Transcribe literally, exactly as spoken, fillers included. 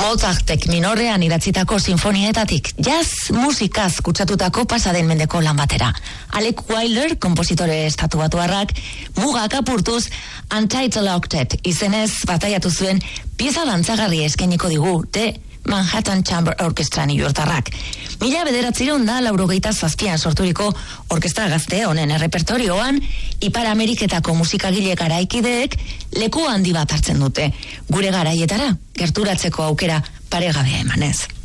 Mozartek minorrean idatzitako sinfonietatik jazz musikaz kutsatutako pasaden mendeko lan batera. Alec Wilder, kompositore estatuatuarrak, mugak apurtuz Untitled Octet izenez bataiatu zuen pieza dantzagarri eskainiko digu The Manhattan Chamber Orchestra New Yorkarrak. Mila bederatziehun da laurogeita zazpian sorturiko orkestra gazte honen errepertorioan Ipar Ameriketako musikagile garaikideek leku handi bat hartzen dute. Gure garaietara gerturatzeko aukera paregabea emanez.